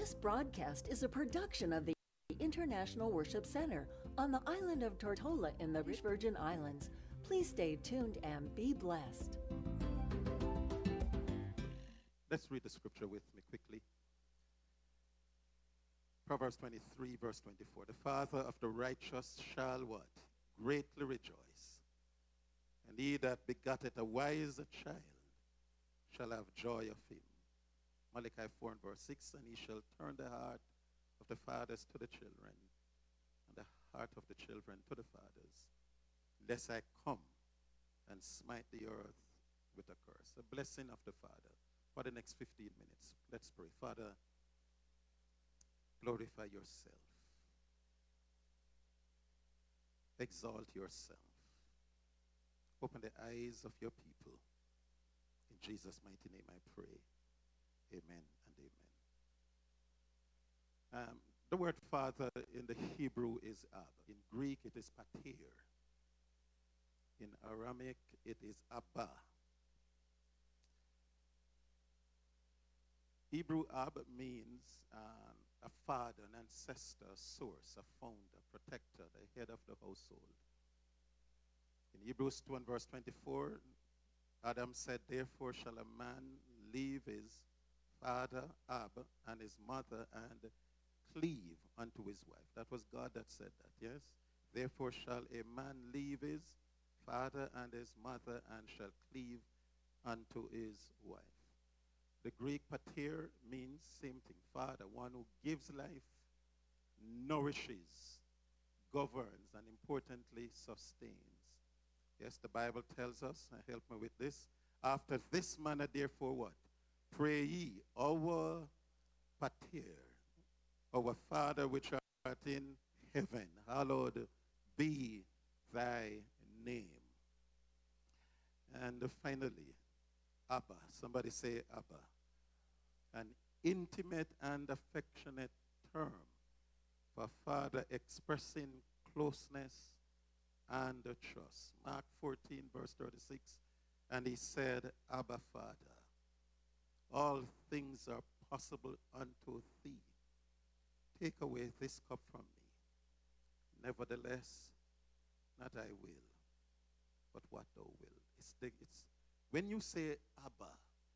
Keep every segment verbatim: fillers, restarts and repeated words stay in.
This broadcast is a production of the International Worship Center on the island of Tortola in the Virgin Islands. Please stay tuned and be blessed. Let's read the scripture with me quickly. Proverbs twenty-three, verse twenty-four. The father of the righteous shall what? Greatly rejoice. And he that begotteth a wise child shall have joy of him. Malachi four and verse six. And he shall turn the heart of the fathers to the children, and the heart of the children to the fathers, lest I come and smite the earth with a curse. A blessing of the Father. For the next fifteen minutes, let's pray. Father, glorify yourself. Exalt yourself. Open the eyes of your people. In Jesus' mighty name I pray. Amen and amen. Um, the word father in the Hebrew is Ab. In Greek it is pater. In Aramaic it is Abba. Hebrew Ab means um, a father, an ancestor, a source, a founder, protector, the head of the household. In Hebrews two and verse twenty-four, Adam said, therefore shall a man leave his father Ab and his mother and cleave unto his wife. That was God that said that, yes? Therefore shall a man leave his father and his mother and shall cleave unto his wife. The Greek pater means same thing, father, one who gives life, nourishes, governs, and importantly sustains. Yes, the Bible tells us, and help me with this, after this manner therefore what? Pray ye, our pater, our Father which art in heaven, hallowed be thy name. And finally, Abba. Somebody say Abba. An intimate and affectionate term for father expressing closeness and trust. Mark fourteen, verse thirty-six. And he said, Abba, Father, all things are possible unto thee. Take away this cup from me. Nevertheless, not I will, but what thou wilt. It's, the, it's when you say Abba,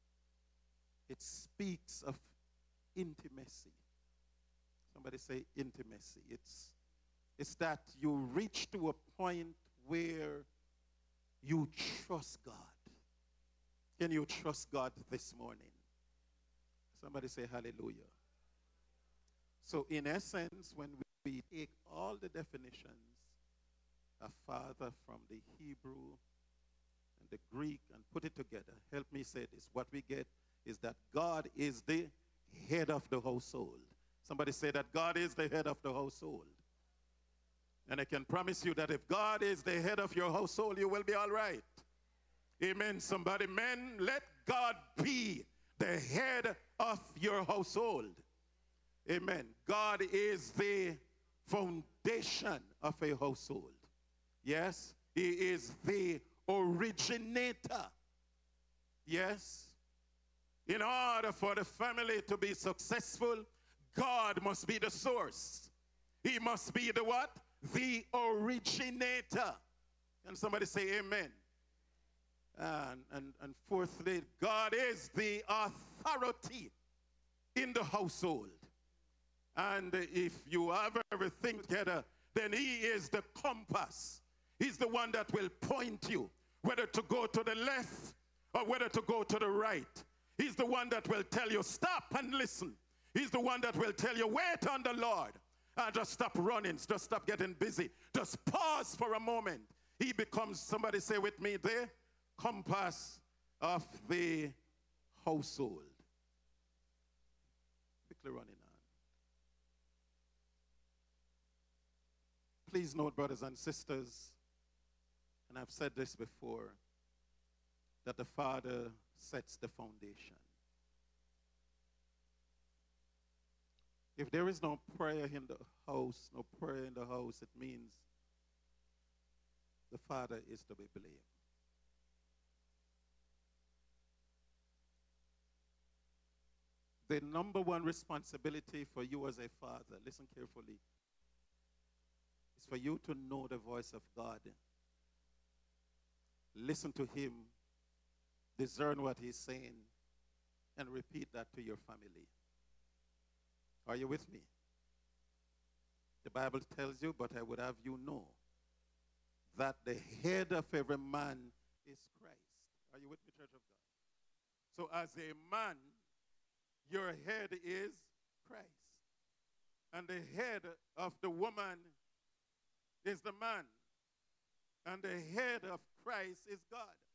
it speaks of intimacy. Somebody say intimacy. It's, it's that you reach to a point where you trust God. Can you trust God this morning? Somebody say hallelujah. So in essence, when we take all the definitions of father from the Hebrew and the Greek and put it together, help me say this. What we get is that God is the head of the household. Somebody say that God is the head of the household. And I can promise you that if God is the head of your household, you will be all right. Amen. Somebody, men, let God be the head of your household. Amen. God is the foundation of a household. Yes, he is the originator. Yes. In order for the family to be successful, God must be the source. He must be the what? The originator. Can somebody say amen? And, and, and fourthly, God is the authority in the household. And if you have everything together, then he is the compass. He's the one that will point you, whether to go to the left or whether to go to the right. He's the one that will tell you, stop and listen. He's the one that will tell you, wait on the Lord. And just stop running, just stop getting busy. Just pause for a moment. He becomes, somebody say with me, the compass of the household. Quickly running on. Please note, brothers and sisters, and I've said this before, that the Father sets the foundation. If there is no prayer in the house, no prayer in the house, it means the Father is to be blamed. The number one responsibility for you as a father, listen carefully, is for you to know the voice of God. Listen to him, discern what he's saying, and repeat that to your family. Are you with me? The Bible tells you, but I would have you know, that the head of every man is Christ. Are you with me, Church of God? So as a man, your head is Christ. And the head of the woman is the man. And the head of Christ is God.